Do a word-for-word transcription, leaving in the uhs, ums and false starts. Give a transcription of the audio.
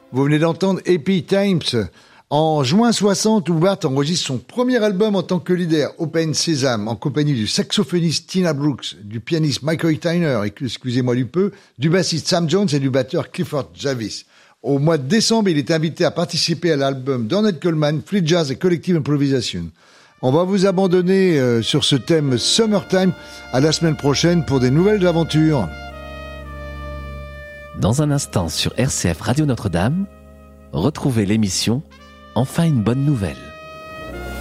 Vous venez d'entendre Happy Times. En juin soixante, Lou Bart enregistre son premier album en tant que leader, Open Sesame, en compagnie du saxophoniste Tina Brooks, du pianiste Michael Tyner, excusez-moi du peu, du bassiste Sam Jones et du batteur Clifford Jarvis. Au mois de décembre, il est invité à participer à l'album d'Ornette Coleman, Free Jazz et Collective Improvisation. On va vous abandonner euh, sur ce thème Summertime. À la semaine prochaine pour des nouvelles aventures. Dans un instant sur R C F Radio Notre-Dame, retrouvez l'émission Enfin une bonne nouvelle.